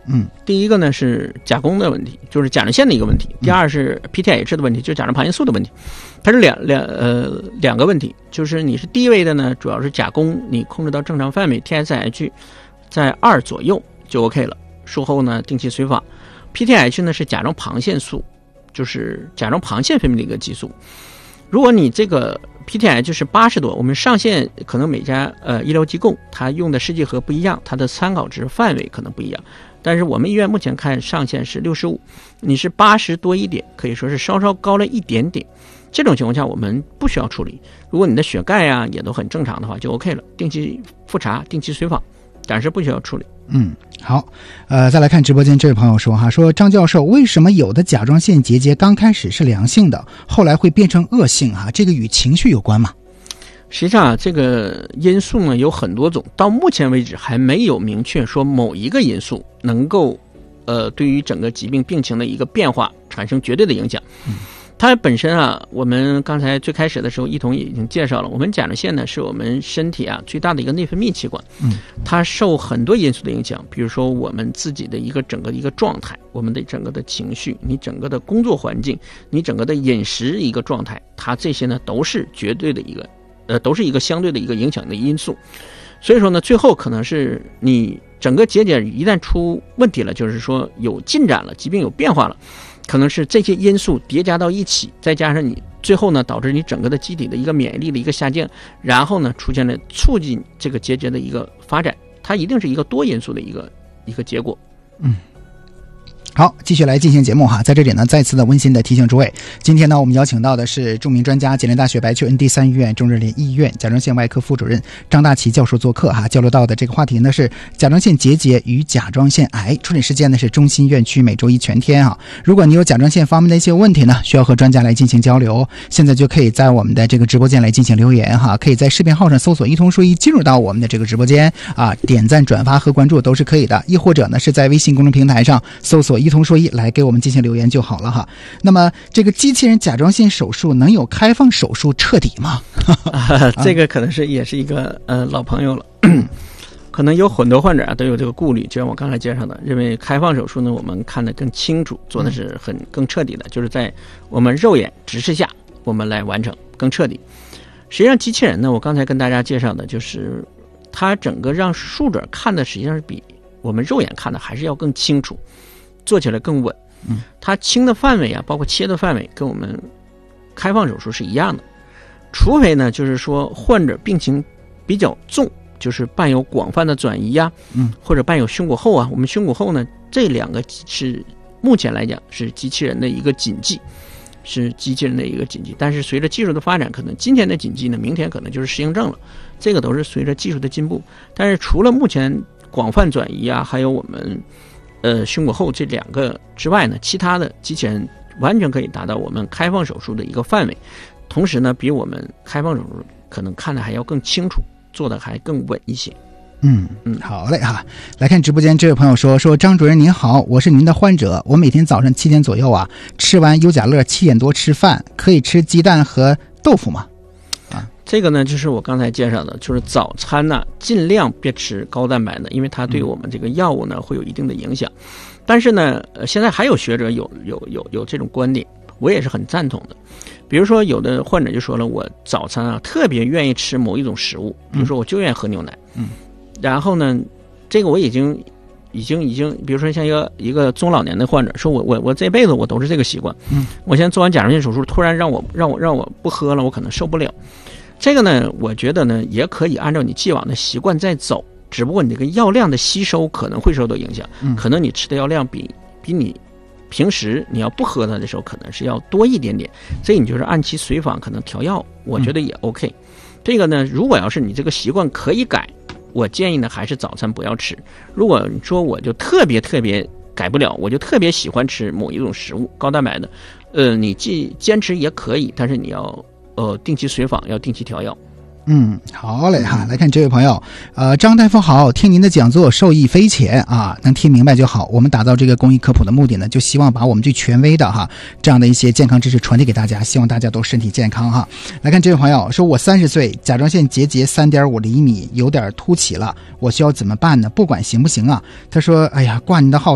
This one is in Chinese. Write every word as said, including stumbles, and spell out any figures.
嗯， 第一个呢是甲功的问题，就是甲状腺的一个问题；第二是 P T H 的问题，就是甲状旁腺素的问题。它是两两呃两个问题，就是你是低位的呢，主要是甲功你控制到正常范围 ，T S H 在二左右就 OK 了。术后呢定期随访。P T H 呢是甲状旁腺素，就是甲状旁腺分泌的一个激素。如果你这个 P T H 是八十多，我们上限可能每家呃医疗机构它用的试剂盒不一样，它的参考值范围可能不一样。但是我们医院目前看上限是六十五，你是八十多一点，可以说是稍稍高了一点点。这种情况下我们不需要处理。如果你的血钙啊也都很正常的话，就 OK 了，定期复查，定期随访，但是不需要处理。 嗯，好，呃，再来看直播间这位朋友说哈，说张教授，为什么有的甲状腺结节刚开始是良性的，后来会变成恶性啊？这个与情绪有关吗？ 实际上啊，这个因素呢有很多种，到目前为止还没有明确说某一个因素能够，呃，对于整个疾病病情的一个变化产生绝对的影响。嗯，它本身啊，我们刚才最开始的时候，一同也已经介绍了，我们甲状腺呢是我们身体啊最大的一个内分泌器官，嗯，它受很多因素的影响，比如说我们自己的一个整个的一个状态，我们的整个的情绪，你整个的工作环境，你整个的饮食一个状态，它这些呢都是绝对的一个，呃，都是一个相对的一个影响的因素。所以说呢，最后可能是你整个结节一旦出问题了，就是说有进展了，疾病有变化了。可能是这些因素叠加到一起，再加上你最后呢导致你整个的机体的一个免疫力的一个下降，然后呢出现了促进这个结节的一个发展，它一定是一个多因素的一个一个结果。 嗯，好，继续来进行节目哈。在这里呢，再次的温馨的提醒诸位，今天呢，我们邀请到的是著名专家，吉林大学白丘 N D 三医院中日联医院甲状腺外科副主任张大奇教授做客哈。交流到的这个话题呢是甲状腺结节与甲状腺癌，处理时间呢是中心院区每周一全天哈。如果你有甲状腺方面的一些问题呢，需要和专家来进行交流，现在就可以在我们的这个直播间来进行留言哈。可以在视频号上搜索一通说一，进入到我们的这个直播间啊，点赞、转发和关注都是可以的。亦或者呢是在微信公众平台上搜索一通说一来给我们进行留言就好了哈。那么这个机器人甲状腺手术能有开放手术彻底吗？ 啊、这个可能是也是一个呃老朋友了。可能有很多患者啊都有这个顾虑，就像我刚才介绍的，认为开放手术呢我们看得更清楚，做的是很更彻底的，就是在我们肉眼直视下我们来完成更彻底。实际上机器人呢，我刚才跟大家介绍的就是它整个让术者看的实际上是比我们肉眼看的还是要更清楚，做起来更稳。嗯，它清的范围啊，包括切的范围跟我们开放手术是一样的，除非呢就是说患者病情比较重，就是伴有广泛的转移啊，嗯，或者伴有胸骨后啊，我们胸骨后呢这两个是目前来讲是机器人的一个禁忌，是机器人的一个禁忌。但是随着技术的发展，可能今天的禁忌呢，明天可能就是适应症了，这个都是随着技术的进步。但是除了目前广泛转移啊，还有我们呃胸骨后这两个之外呢，其他的机器人完全可以达到我们开放手术的一个范围，同时呢比我们开放手术可能看的还要更清楚，做的还更稳一些。 嗯嗯，好嘞哈。来看直播间这位朋友说说张主任您好，我是您的患者，我每天早上七点左右啊吃完优甲乐，七点多吃饭，可以吃鸡蛋和豆腐吗？ 啊，这个呢就是我刚才介绍的，就是早餐呢尽量别吃高蛋白的，因为它对我们这个药物呢会有一定的影响。但是呢，呃，现在还有学者有有有有这种观点，我也是很赞同的。比如说有的患者就说了，我早餐啊特别愿意吃某一种食物，比如说我就愿意喝牛奶，嗯，然后呢，这个我已经已经已经，比如说像一个一个中老年的患者说，我我我这辈子我都是这个习惯，嗯，我现在做完甲状腺手术，突然让我让我让我不喝了，我可能受不了。这个呢，我觉得呢也可以按照你既往的习惯再走，只不过你这个药量的吸收可能会受到影响，嗯，可能你吃的药量比比你平时你要不喝它的时候可能是要多一点点，所以你就是按期随访可能调药，我觉得也 OK。嗯，这个呢，如果要是你这个习惯可以改，我建议呢还是早餐不要吃。如果你说我就特别特别改不了，我就特别喜欢吃某一种食物高蛋白的，呃，你既坚持也可以，但是你要呃定期随访，要定期调药。 嗯，好嘞哈。来看这位朋友，呃，张大夫好，听您的讲座受益匪浅啊，能听明白就好。我们打造这个公益科普的目的呢，就希望把我们最权威的哈这样的一些健康知识传递给大家，希望大家都身体健康哈。来看这位朋友说，我三十岁，甲状腺结节三点五厘米，有点凸起了，我需要怎么办呢？不管行不行啊？他说，哎呀，挂您的号。